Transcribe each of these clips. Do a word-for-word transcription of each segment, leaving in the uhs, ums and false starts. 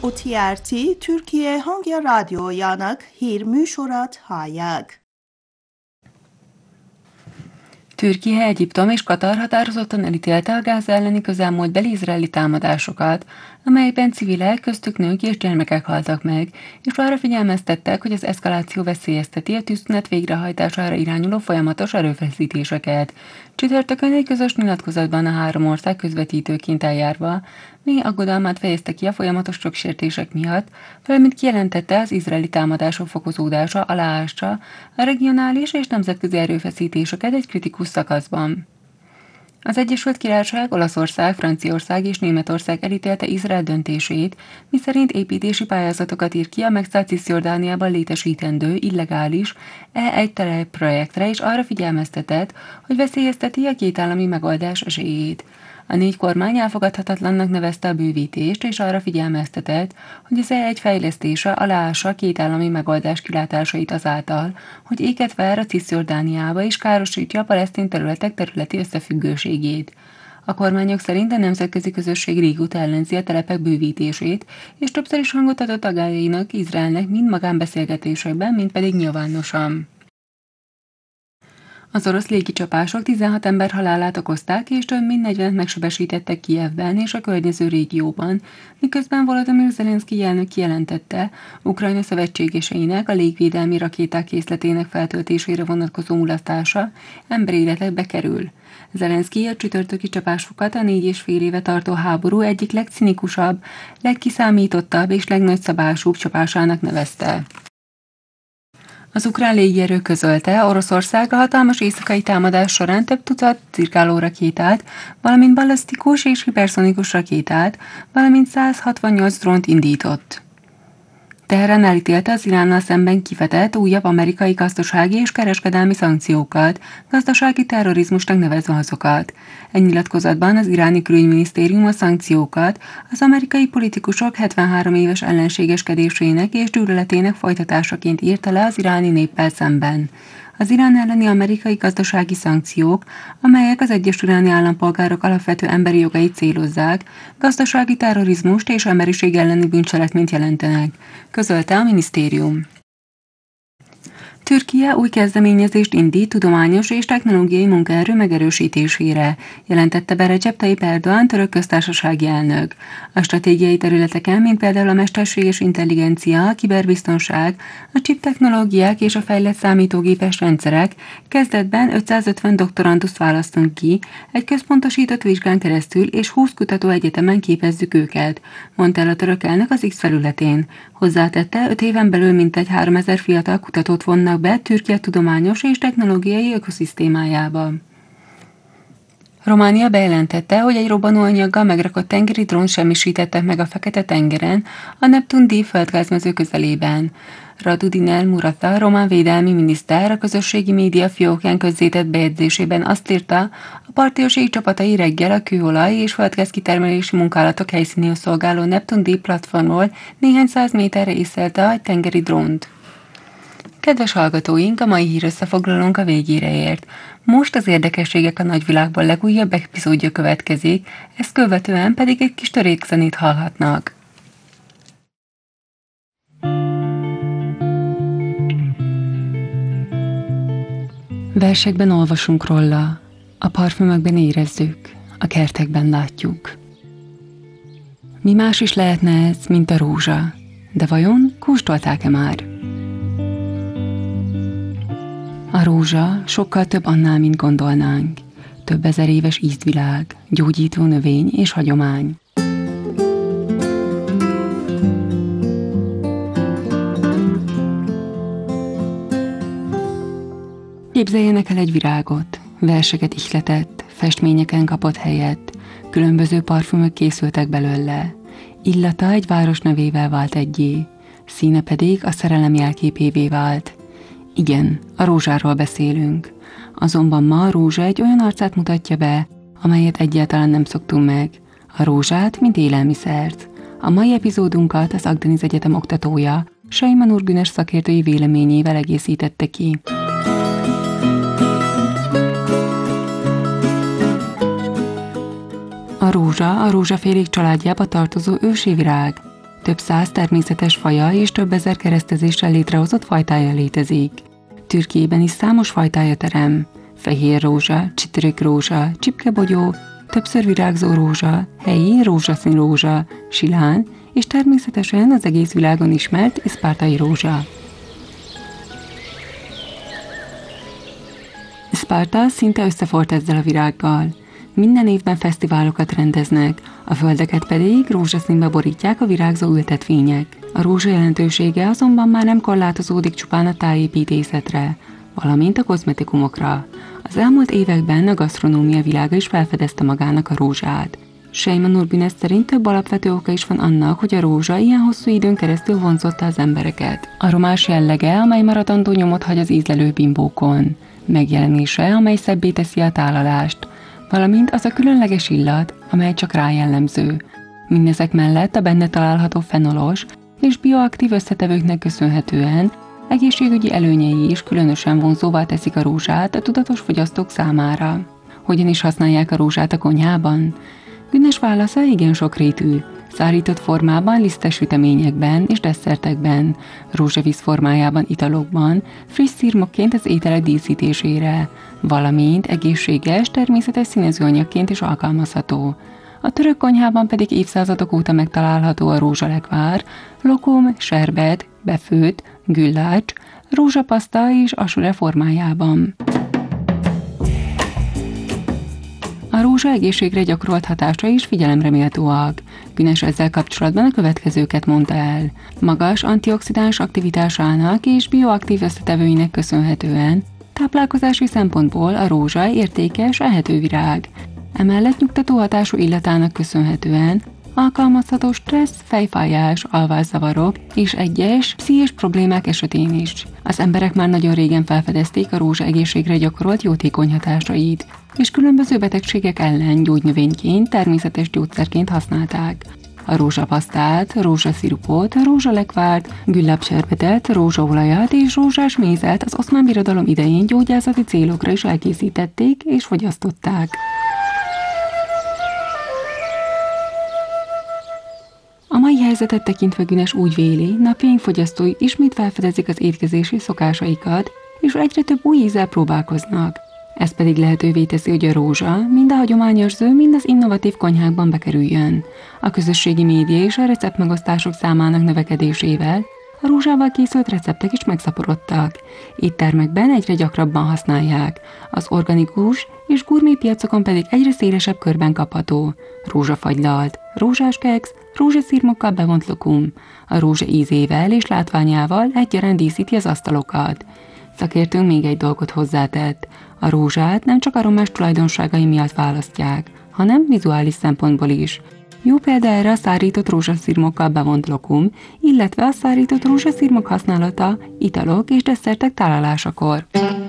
o té er té Türkiye Hangya Radyojának hírműsorát hallják. Türkiye, Egyiptom és Katar határozottan elítélte a Gáza elleni közelmúltbeli izraeli támadásokat, amelyekben civilek, köztük nők és gyermekek haltak meg, és arra figyelmeztettek, hogy az eszkaláció veszélyezteti a tűzszünet végrehajtására irányuló folyamatos erőfeszítéseket. Csütörtökön egy közös nyilatkozatban a három ország közvetítőként eljárva mély aggodalmát fejezte ki a folyamatos jogsértések miatt, valamint kijelentette, az izraeli támadások fokozódása aláássa a regionális és nemzetközi erőfeszítéseket egy kritikus szakaszban. Az Egyesült Királyság, Olaszország, Franciaország és Németország elítélte Izrael döntését, miszerint építési pályázatokat ír ki a megszállt Ciszjordániában létesítendő, illegális E egy telepprojektre, és arra figyelmeztetett, hogy veszélyezteti a kétállami megoldás esélyét. A négy kormány elfogadhatatlannak nevezte a bővítést, és arra figyelmeztetett, hogy az E egy fejlesztése aláássa a kétállami megoldás kilátásait azáltal, hogy éket ver a Ciszjordániába és károsítja a palesztin területek területi összefüggőségét. A kormányok szerint a nemzetközi közösség régóta ellenzi a telepek bővítését, és többször is hangot adott aggályainak Izraelnek mind magánbeszélgetésekben, mind pedig nyilvánosan. Az orosz légicsapások tizenhat ember halálát okozták, és több mint negyvenet megsebesítettek Kijevben és a környező régióban, miközben Volodymyr Zelenszkij elnök kijelentette, Ukrajna szövetségeseinek a légvédelmi rakéták készletének feltöltésére vonatkozó mulasztása emberi életekbe kerül. Zelenszkij a csütörtöki csapásokat a négy és fél éve tartó háború egyik legcinikusabb, legkiszámítottabb és legnagyszabásúbb csapásának nevezte. Az ukrán légierő közölte, Oroszország a hatalmas éjszakai támadás során több tucat cirkáló rakétát, valamint ballasztikus és hiperszonikus rakétát, valamint száz hatvannyolc drónt indított. Teherán elítélte az Iránnal szemben kivetett újabb amerikai gazdasági és kereskedelmi szankciókat, gazdasági terrorizmusnak nevezve azokat. Egy nyilatkozatban az iráni külügyminisztérium a szankciókat az amerikai politikusok hetvenhárom éves ellenségeskedésének és gyűlöletének folytatásaként írta le az iráni néppel szemben. Az Irán elleni amerikai gazdasági szankciók, amelyek az egyes iráni állampolgárok alapvető emberi jogait célozzák, gazdasági terrorizmust és emberiség elleni bűncselekményt jelentenek, közölte a minisztérium. Türkiye új kezdeményezést indít tudományos és technológiai munkaerő megerősítésére, jelentette be Recep Tayyip Erdoğan török köztársasági elnök. A stratégiai területeken, mint például a mesterséges intelligencia, a kiberbiztonság, a chip technológiák és a fejlett számítógépes rendszerek, kezdetben ötszázötven doktoranduszt választunk ki, egy központosított vizsgán keresztül és húsz kutatóegyetemen képezzük őket, mondta el a török elnök az X felületén. Hozzátette, öt éven belül mintegy háromezer fiatal kutatót vonnak be Türkiye tudományos és technológiai ökoszisztémájába. Románia bejelentette, hogy egy robbanóanyaggal megrakott tengeri drónt semmisítettek meg a Fekete-tengeren, a Neptun D földgázmező közelében. Radu Dinel Murata, román védelmi miniszter, a közösségi média fiókján közzétett bejegyzésében azt írta, a partiőrség csapatai reggel a kőolaj és földgáz kitermelési munkálatok helyszínéül szolgáló Neptun D platformról néhány száz méterre észelte egy tengeri drónt. Kedves hallgatóink, a mai hírösszefoglalónk a végére ért. Most az érdekességek a nagyvilágban legújabb epizódja következik, ezt követően pedig egy kis törékzenét hallhatnak. Versekben olvasunk róla, a parfümökben érezzük, a kertekben látjuk. Mi más is lehetne ez, mint a rózsa, de vajon kóstolták-e már? A rózsa sokkal több annál, mint gondolnánk. Több ezer éves ízvilág, gyógyító növény és hagyomány. Képzeljenek el egy virágot, verseket ihletett, festményeken kapott helyet, különböző parfümök készültek belőle. Illata egy város nevével vált egyé, színe pedig a szerelem jelképévé vált. Igen, a rózsáról beszélünk. Azonban ma a rózsa egy olyan arcát mutatja be, amelyet egyáltalán nem szoktunk meg. A rózsát, mint élelmiszert. A mai epizódunkat az Agdeniz Egyetem oktatója, Saima Nurgüneş szakértői véleményével egészítette ki. A rózsa a rózsafélék családjába tartozó ősi virág. Több száz természetes faja és több ezer keresztezéssel létrehozott fajtája létezik. Türkiében is számos fajtája terem. Fehér rózsa, csitrik rózsa, csipkebogyó, többször virágzó rózsa, helyi rózsaszín rózsa, silán, és természetesen az egész világon ismert iszpártai rózsa. Szparta szinte összeforrt ezzel a virággal. Minden évben fesztiválokat rendeznek, a földeket pedig rózsaszínbe borítják a virágzó ültetvények. A rózsa jelentősége azonban már nem korlátozódik csupán a tájépítészetre, valamint a kozmetikumokra. Az elmúlt években a gasztronómia világa is felfedezte magának a rózsát. Sejman Nurbines szerint több alapvető oka is van annak, hogy a rózsa ilyen hosszú időn keresztül vonzotta az embereket. Aromás jellege, amely maradandó nyomot hagy az ízlelő bimbókon. Megjelenése, amely szebbé teszi a tálalást, valamint az a különleges illat, amely csak rá jellemző. Mindezek mellett a benne található fenolos és bioaktív összetevőknek köszönhetően egészségügyi előnyei is különösen vonzóvá teszik a rózsát a tudatos fogyasztók számára. Hogyan is használják a rózsát a konyhában? Günes válasza igen sokrétű. Szárított formában, lisztes süteményekben és desszertekben, rózsavíz formájában italokban, friss szirmokként az ételek díszítésére, valamint egészséges, természetes színezőanyagként is alkalmazható. A török konyhában pedig évszázadok óta megtalálható a rózsalekvár, lokum, serbet, befőtt, güllács, rózsapaszta és asure formájában. A rózsa egészségre gyakorolt hatása is figyelemre méltóak. Günes ezzel kapcsolatban a következőket mondta el. Magas antioxidáns aktivitásának és bioaktív összetevőinek köszönhetően táplálkozási szempontból a rózsa értékes, ehető virág. Emellett nyugtató hatású illatának köszönhetően alkalmazható stressz, fejfájás, alvászavarok és egyes pszichés problémák esetén is. Az emberek már nagyon régen felfedezték a rózsa egészségre gyakorolt jótékony hatásait, és különböző betegségek ellen gyógynövényként, természetes gyógyszerként használták. A rózsapasztát, rózsaszirupot, rózsalekvárt, güllapserbetet, rózsaolajat és rózsás mézet az Oszmán Birodalom idején gyógyászati célokra is elkészítették és fogyasztották. A mai helyzetet tekintve Günes úgy véli, napjaink fogyasztói ismét felfedezik az étkezési szokásaikat, és egyre több új ízzel próbálkoznak. Ez pedig lehetővé teszi, hogy a rózsa mind a hagyományos zöld, mind az innovatív konyhákban bekerüljön. A közösségi média és a receptmegosztások számának növekedésével a rózsával készült receptek is megszaporodtak. Éttermekben egyre gyakrabban használják, az organikus és gurmé piacokon pedig egyre szélesebb körben kapható. Rózsafagylalt, rózsás keksz, rózsaszirmokkal bevont lokum. A rózsa ízével és látványával egyaránt díszíti az asztalokat. Szakértőnk még egy dolgot hozzátett. A rózsát nem csak aromás tulajdonságai miatt választják, hanem vizuális szempontból is. Jó példa erre a szárított rózsaszirmokkal bevont lokum, illetve a szárított rózsaszirmok használata italok és desszertek tálalásakor.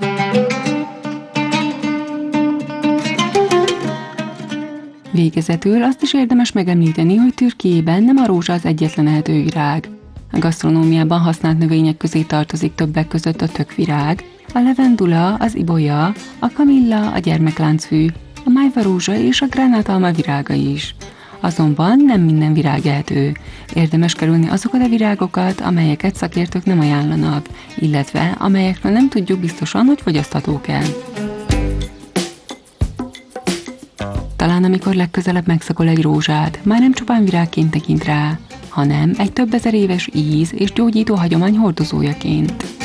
Végezetül azt is érdemes megemlíteni, hogy Türkiében nem a rózsa az egyetlen ehető virág. A gasztronómiában használt növények közé tartozik többek között a tökvirág, a levendula, az ibolya, a kamilla, a gyermekláncfű, a májvarózsa és a gránátalma virága is. Azonban nem minden virág ehető. Érdemes kerülni azokat a virágokat, amelyeket szakértők nem ajánlanak, illetve amelyekről nem tudjuk biztosan, hogy fogyaszthatók-e. Talán amikor legközelebb megszagol egy rózsát, már nem csupán virágként tekint rá, hanem egy több ezer éves íz és gyógyító hagyomány hordozójaként.